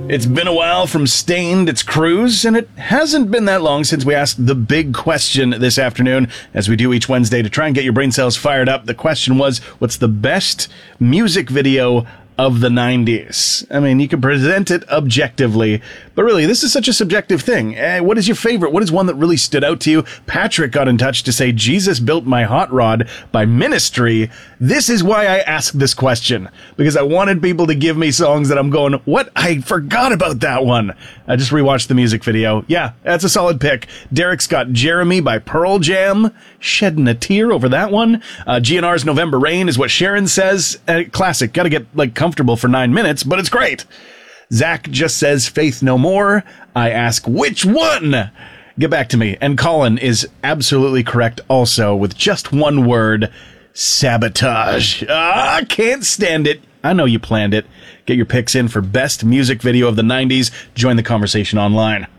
It's been a while from Stained, it's Cruise, and it hasn't been that long since we asked the big question this afternoon, as we do each Wednesday to try and get your brain cells fired up. The question was, what's the best music video of the 90s? I mean, you can present it objectively, but really, this is such a subjective thing. What is your favorite? What is one that really stood out to you? Patrick got in touch to say, Jesus Built My Hot Rod by Ministry. This is why I asked this question, because I wanted people to give me songs that I'm going, what? I forgot about that one. I just rewatched the music video. Yeah, that's a solid pick. Derek's got Jeremy by Pearl Jam. Shedding a tear over that one. GNR's November Rain is what Sharon says. Classic. Gotta get, comfortable for 9 minutes, but it's great. Zach just says Faith No More. I ask, which one? Get back to me. And Colin is absolutely correct also with just one word, Sabotage. Can't stand it. I know you planned it. Get your picks in for best music video of the 90s. Join the conversation online.